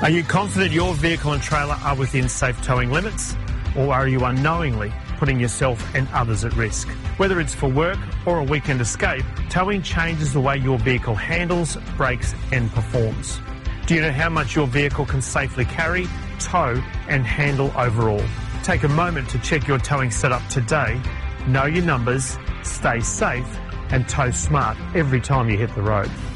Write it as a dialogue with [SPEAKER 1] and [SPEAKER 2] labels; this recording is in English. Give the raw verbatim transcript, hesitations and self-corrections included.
[SPEAKER 1] Are you confident your vehicle and trailer are within safe towing limits? Or are you unknowingly putting yourself and others at risk? Whether it's for work or a weekend escape, towing changes the way your vehicle handles, brakes and performs. Do you know how much your vehicle can safely carry, tow and handle overall? Take a moment to check your towing setup today. Know your numbers, stay safe and tow smart every time you hit the road.